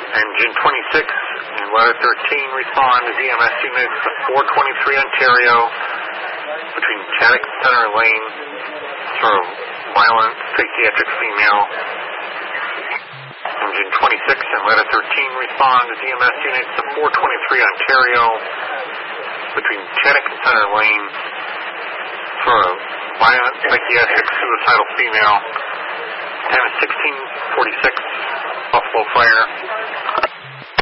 Engine 26 and letter 13 respond as EMS units to 423 Ontario between Chaddock Center Lane for a violent psychiatric female. Engine 26 and letter 13 respond as EMS units to 423 Ontario between Chaddock Center Lane for a violent psychiatric suicidal female. Time is 16:46, Buffalo Fire.